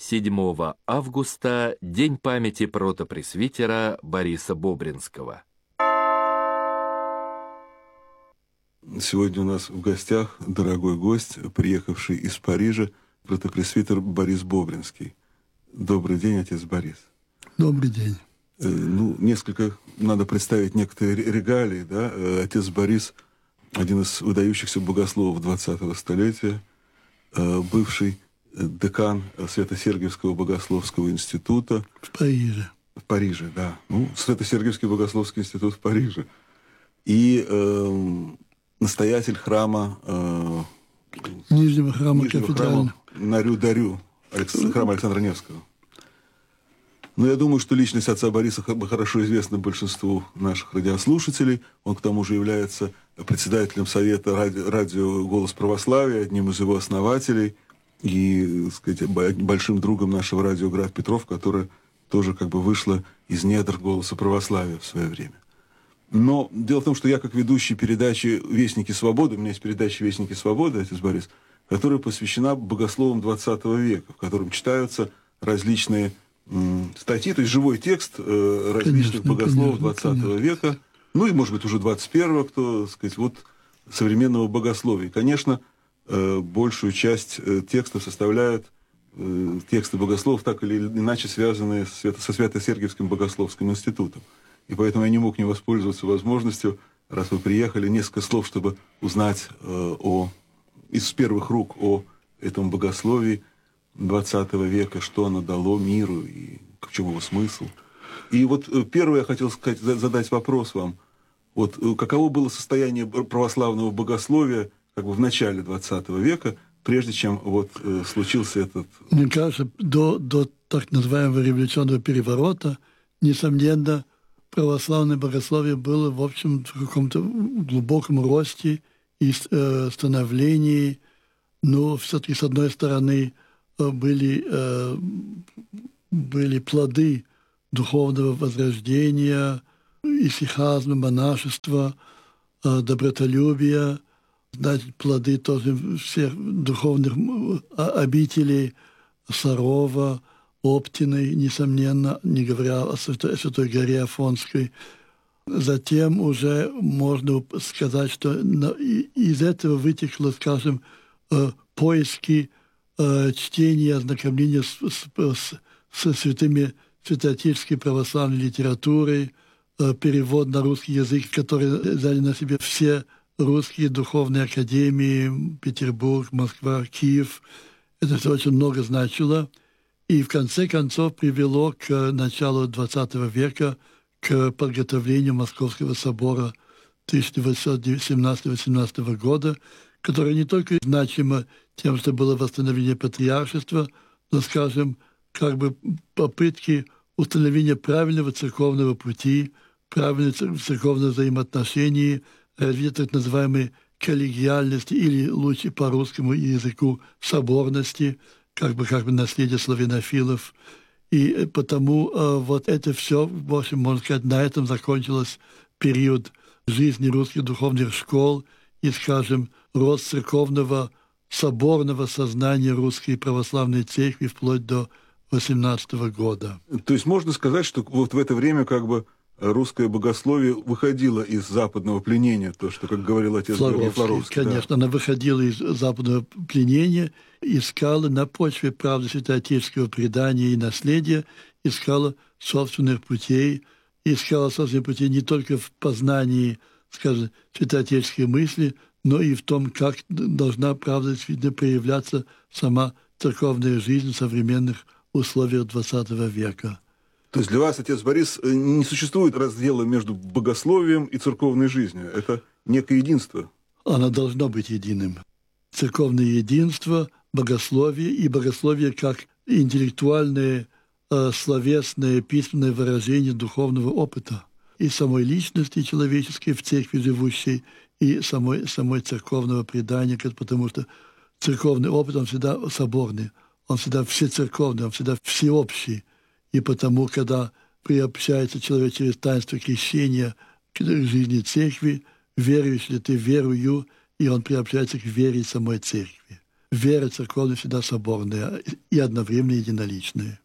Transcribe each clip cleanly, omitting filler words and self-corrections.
7 августа – День памяти протопресвитера Бориса Бобринского. Сегодня у нас в гостях дорогой гость, приехавший из Парижа, протопресвитер Борис Бобринский. Добрый день, отец Борис. Добрый день. Надо представить некоторые регалии, да? Отец Борис – один из выдающихся богословов 20-го столетия, бывший декан Свято-Сергиевского богословского института. В Париже. В Париже, да. Свято-Сергиевский богословский институт в Париже. И настоятель храма... Нижнего храма кафедрального. На Рю-Дарю, храма Александра Невского. Я думаю, что личность отца Бориса хорошо известна большинству наших радиослушателей. Он, к тому же, является председателем Совета радио «Голос православия», одним из его основателей и, так сказать, большим другом нашего радио «Град Петров», которое тоже вышло из недр «Голоса православия» в свое время. Но дело в том, что я, как ведущий передачи «Вестники свободы», у меня есть передача «Вестники свободы», отец Борис, которая посвящена богословам XX века, в котором читаются различные статьи, то есть живой текст различных богословов XX века, и, может быть, уже 21-го, кто, современного богословия. Конечно, большую часть текстов составляют тексты богословов, так или иначе связанные со Свято-Сергиевским богословским институтом. И поэтому я не мог не воспользоваться возможностью, раз вы приехали, несколько слов, чтобы узнать из первых рук о этом богословии XX века, что оно дало миру и в чем его смысл. И первое я хотел задать вопрос вам. Каково было состояние православного богословия в начале XX века, прежде чем случился этот... Мне кажется, до так называемого революционного переворота, несомненно, православное богословие было, в общем, в каком-то глубоком росте и становлении. Но все-таки, с одной стороны, были плоды духовного возрождения, исихазма, монашества, добротолюбия, плоды тоже всех духовных обителей Сарова, Оптиной, несомненно, не говоря о Святой горе Афонской. Затем уже можно сказать, что из этого вытекло, скажем, поиски чтения, ознакомления с святыми святоотеческой православной литературой, перевод на русский язык, который взяли на себе все русские духовные академии, Петербург, Москва, Киев. Это все очень много значило. И в конце концов привело к началу XX века, к подготовлению Московского собора 1817-18 года, которое не только значимо тем, что было восстановление патриаршества, но, скажем, попытки установления правильного церковного пути, правильных церковных взаимоотношений, развития так называемой коллегиальности или, лучше по русскому языку, соборности, наследие славянофилов. И потому это все, в общем, можно сказать, на этом закончился период жизни русских духовных школ и, скажем, рост церковного соборного сознания Русской Православной Церкви вплоть до 18 года. То есть можно сказать, что в это время русское богословие выходило из западного пленения, то, что, как говорил отец Флоровский. Конечно, да. Она выходила из западного пленения, искала на почве правды святоотеческого предания и наследия, искала собственных путей не только в познании, скажем, святоотеческой мысли, но и в том, как должна правда действительно проявляться сама церковная жизнь в современных условиях XX века. То есть для вас, отец Борис, не существует раздела между богословием и церковной жизнью? Это некое единство? Оно должно быть единым. Церковное единство, богословие и богословие как интеллектуальное, словесное, письменное выражение духовного опыта и самой личности человеческой в церкви живущей, и самой церковного предания, потому что церковный опыт, он всегда соборный, он всегда всецерковный, он всегда всеобщий. И потому, когда приобщается человек через таинство крещения к жизни церкви, веруешь ли ты верою, и он приобщается к вере самой церкви. вера церковная всегда соборная и одновременно единоличная.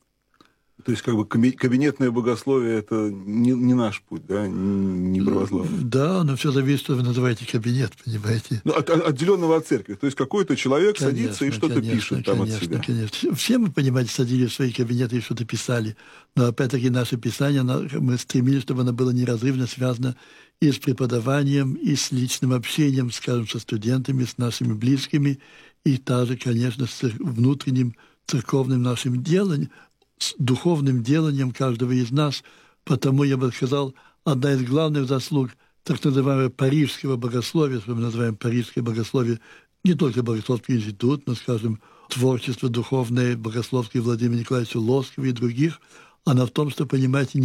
То есть, как бы, кабинетное богословие – это не наш путь, да, не православный. Да, но все зависит, что вы называете кабинет, понимаете. Ну, отделенного от церкви. То есть, какой-то человек садится и что-то пишет там от себя. Конечно. Все мы, понимаете, садились в свои кабинеты и что-то писали. Но, опять-таки, наше писание, мы стремились, чтобы оно было неразрывно связано и с преподаванием, и с личным общением, скажем, со студентами, с нашими близкими, и также, конечно, с внутренним церковным нашим деланием, с духовным деланием каждого из нас. Потому, я бы сказал, одна из главных заслуг так называемого парижского богословия, что мы называем парижское богословие, не только богословский институт, но, скажем, творчество духовное, богословское Владимира Николаевича Лоскова и других, она в том, что, понимаете,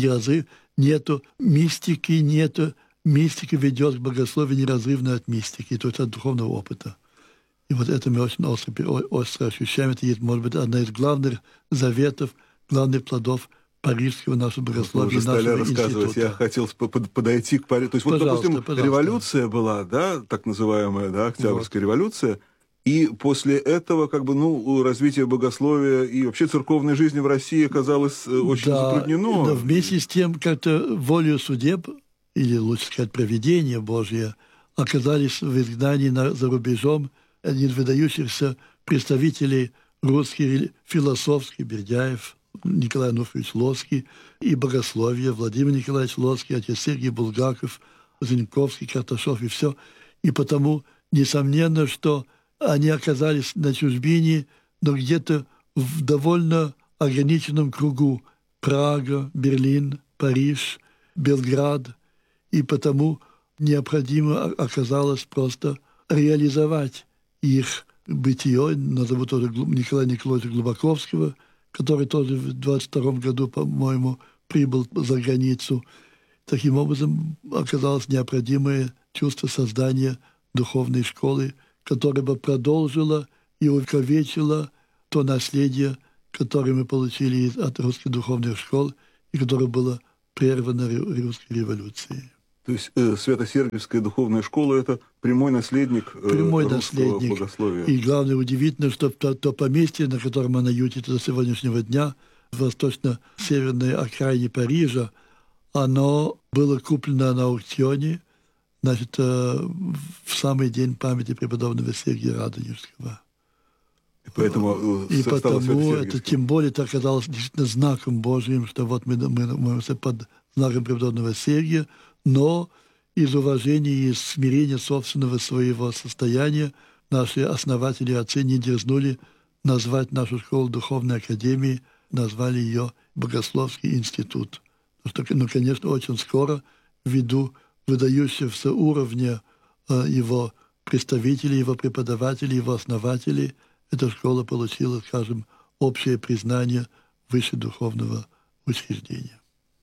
нету мистики мистика ведет к богословию неразрывно от мистики, то есть от духовного опыта. И вот это мы очень остро ощущаем. Это есть, может быть, одна из главных заветов, главных плодов парижского нашего богословия. Вы уже стали рассказывать, я хотел подойти к Парижу. То есть, пожалуйста, вот, допустим, революция была, да, так называемая, да, Октябрьская революция, и после этого, как бы, развитие богословия и вообще церковной жизни в России оказалось очень затруднено. Да, вместе с тем, как-то волею судеб, или, лучше сказать, провидения Божье, оказались в изгнании за рубежом один из выдающихся представителей русских философских, Бердяев, Николай Ануфриевич Лоский, и богословия, Владимир Николаевич Лоский, отец Сергий Булгаков, Зиньковский, Карташов и все. И потому, несомненно, что они оказались на чужбине, но где-то в довольно ограниченном кругу. Прага, Берлин, Париж, Белград. И потому необходимо оказалось просто реализовать их бытие. Назову тоже Николая Николаевича Глубоковского, который тоже в 22 году, по-моему, прибыл за границу. Таким образом, оказалось необходимое чувство создания духовной школы, которая бы продолжила и увековечила то наследие, которое мы получили от русских духовных школ и которое было прервано русской революцией. То есть Свято-Сергиевская духовная школа – это прямой наследник русского богословия. И главное, удивительно, что то поместье, на котором она ютится до сегодняшнего дня, в восточно-северной окраине Парижа, оно было куплено на аукционе, значит, в самый день памяти преподобного Сергия Радонежского. И поэтому это тем более это оказалось действительно знаком Божьим, что вот мы под знаком преподобного Сергия, но из уважения и из смирения собственного своего состояния наши основатели и отцы не дерзнули назвать нашу школу духовной академией, назвали ее Богословский институт. Конечно, очень скоро, ввиду выдающегося уровня его представителей, его преподавателей, его основателей, эта школа получила, скажем, общее признание выше духовного учреждения.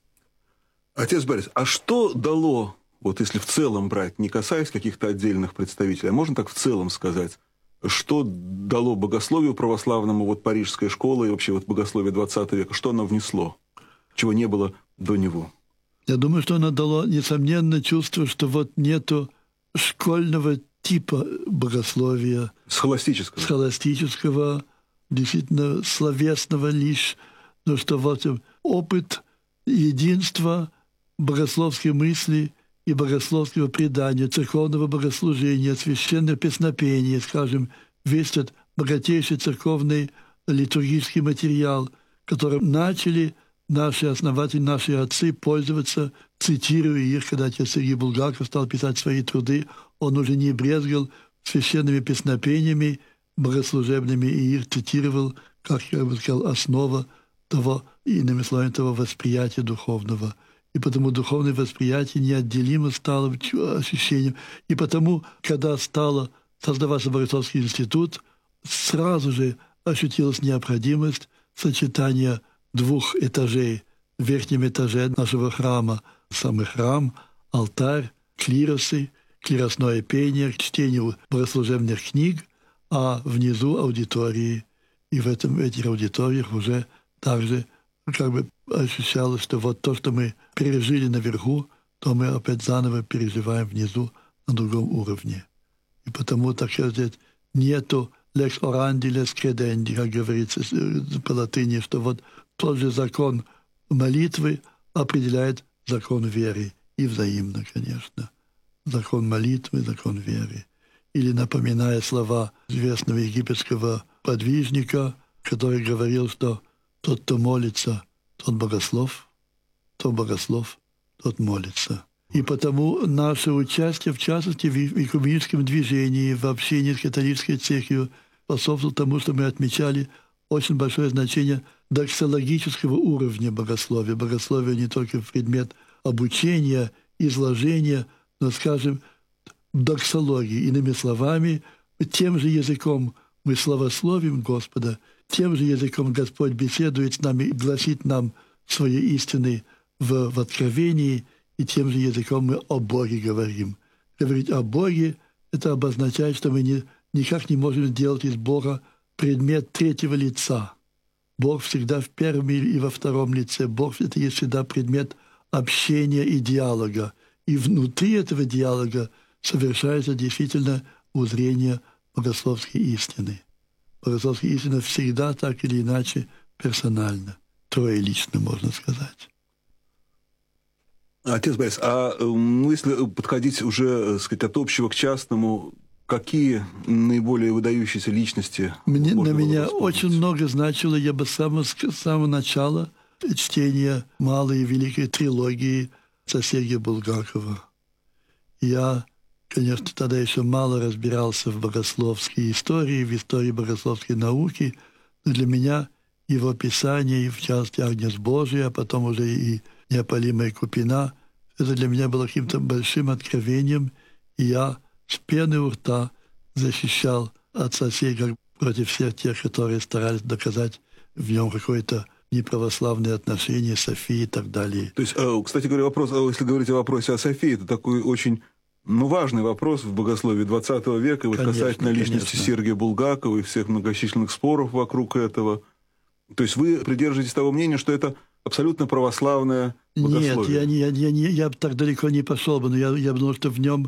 Отец Борис, а что дало, вот если в целом брать, не касаясь каких-то отдельных представителей, а можно так в целом сказать, что дало богословию православному, вот парижская школа и вообще вот богословие 20 века, что оно внесло, чего не было до него? Я думаю, что оно дало, несомненно, чувство, что вот нету школьного типа богословия. Схоластического, действительно словесного лишь, но что вот опыт единства богословской мысли и богословского предания, церковного богослужения, священного песнопения, скажем, весь этот богатейший церковный литургический материал, которым начали наши основатели, наши отцы пользоваться, цитируя их, когда отец Сергий Булгаков стал писать свои труды, он уже не брезгал священными песнопениями богослужебными и их цитировал, как я бы сказал, основа того, иными словами, того восприятия духовного. И потому духовное восприятие неотделимо стало ощущением. И потому, когда стал создаваться Богословский институт, сразу же ощутилась необходимость сочетания двух этажей. В верхнем этаже нашего храма самый храм, алтарь, клиросы, клиросное пение, чтение богослужебных книг, а внизу аудитории. И в этих аудиториях уже также как бы ощущалось, что вот то, что мы пережили наверху, то мы опять заново переживаем внизу на другом уровне. И потому, так сказать, нету lex orandi, lex credendi, как говорится по латыни, что вот тот же закон молитвы определяет закон веры. И взаимно, конечно. Закон молитвы, закон веры. Или напоминая слова известного египетского подвижника, который говорил, что тот, кто молится, тот богослов, тот молится. И потому наше участие, в частности, в экуменическом движении, в общении с католической церковью, способствовало тому, что мы отмечали очень большое значение доксологического уровня богословия. Богословие не только предмет обучения, изложения, но, скажем, доксологии. Иными словами, тем же языком мы славословим Господа, тем же языком Господь беседует с нами, гласит нам свои истины в откровении, и тем же языком мы о Боге говорим. Говорить о Боге – это обозначает, что мы никак не можем сделать из Бога предмет третьего лица. Бог всегда в первом и во втором лице. Бог – это есть всегда предмет общения и диалога. И внутри этого диалога совершается действительно узрение богословской истины. Богословская истина всегда так или иначе персональна, троелично, можно сказать. Отец Борис, если подходить уже, сказать, от общего к частному, какие наиболее выдающиеся личности? На меня очень много значило, я бы с самого начала чтения малой и великой трилогии отца Сергия Булгакова. Я, конечно, тогда еще мало разбирался в богословской истории, в истории богословской науки, но для меня его писание, и в частности «Агнец Божий», а потом уже и «Неопалимая Купина», это для меня было каким-то большим откровением, и я с пены у рта защищал отца Сергия против всех тех, которые старались доказать в нем какое-то неправославное отношение, Софии и так далее. То есть, кстати говоря, если говорить о вопросе о Софии, это такой очень важный вопрос в богословии XX века, и вот конечно, касательно личности Сергия Булгакова и всех многочисленных споров вокруг этого. То есть вы придерживаетесь того мнения, что это абсолютно православное богословие? Нет, я так далеко не пошел бы, но я думал, что в нем